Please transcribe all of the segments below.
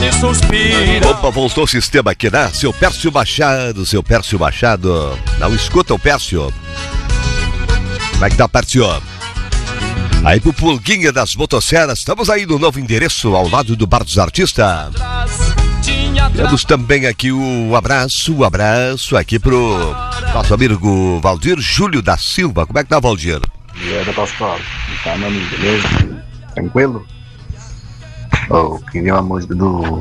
me suspira. Opa, voltou o sistema aqui, né? Seu Pércio Machado. Não escuta o Pércio. Como é que tá, Pércio? Aí pro Pulguinha das Motosserras, estamos aí no novo endereço, ao lado do Bar dos Artistas. Temos também aqui um abraço aqui pro nosso amigo Valdir Júlio da Silva. Como é que tá, Valdir? E aí, Pascoal? Tá, meu amigo, beleza? Tranquilo? Oh, queria uma música do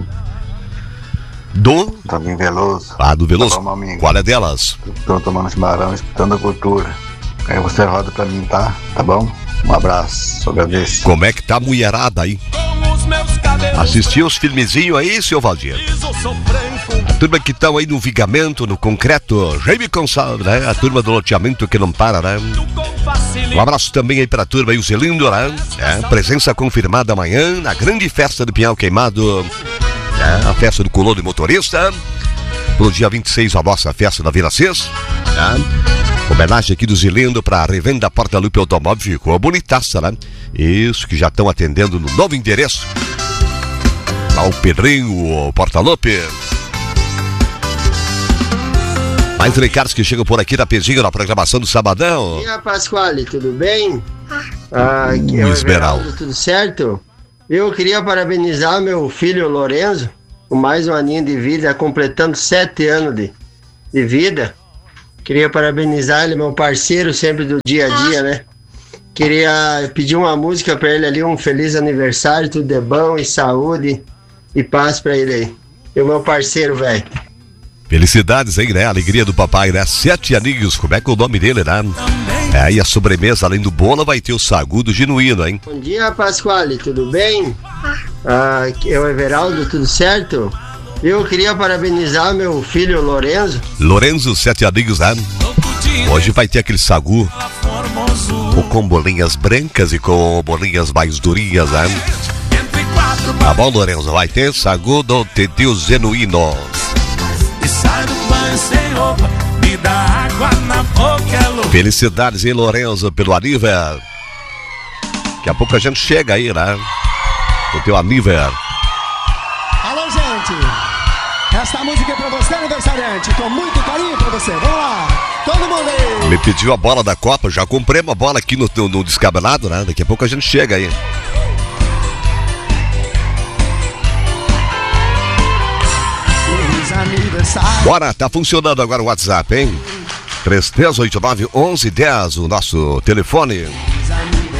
Toninho Veloso. Ah, do Veloso? Tá bom, meu amigo? Qual é delas? Tô tomando chimarrão, escutando a cultura. Aí você roda pra mim, tá? Tá bom? Um abraço, só agradeço. Como é que tá a mulherada aí? Assistiu os filmezinhos aí, seu Valdir? A turma que estão aí no vigamento, no concreto, Jaime Gonçalves, né? A turma do loteamento que não para, né? Um abraço também aí pra turma aí, o Zelindo, né? Presença confirmada amanhã na grande festa do Pinhal Queimado, a festa do colono e motorista. Pro dia 26, a nossa festa da Vila Cis, homenagem aqui do Zelindo pra revenda Porta Lupe Automóvel, ficou bonitaça, né? Isso, que já estão atendendo no novo endereço. Lá o Pedrinho, o Porta Lupe. Mais recados que chegam por aqui da Pezinho na programação do Sabadão. E aí, Pasquale, tudo bem? Aqui é o Everaldo, tudo certo? Eu queria parabenizar meu filho Lorenzo, com mais um aninho de vida, completando 7 anos de vida. Queria parabenizar ele, meu parceiro sempre do dia a dia, né? Queria pedir uma música pra ele ali, um feliz aniversário, tudo de bom e saúde e paz pra ele aí. E o meu parceiro, velho. Felicidades aí, né? Alegria do papai, né? 7 aninhos, como é que é o nome dele, né? E a sobremesa, além do bolo, vai ter o sagudo genuíno, hein? Bom dia, Pasquale, tudo bem? Aqui é o Everaldo, tudo certo? Eu queria parabenizar meu filho Lorenzo. Lorenzo, 7 aninhos, né? Hoje vai ter aquele sagu com bolinhas brancas e com bolinhas mais durinhas, né? Tá bom, Lorenzo? Vai ter sagu do tio genuíno. Felicidades, hein, Lorenzo, pelo aniversário. Daqui a pouco a gente chega aí, né? O teu aniversário. Alô, gente. Esta música é pra você, aniversariante. Com muito carinho pra você. Vamos lá. Todo mundo aí. Me pediu a bola da Copa. Já comprei uma bola aqui no descabelado, né? Daqui a pouco a gente chega aí. Bora, tá funcionando agora o WhatsApp, hein? 3389-1110, o nosso telefone.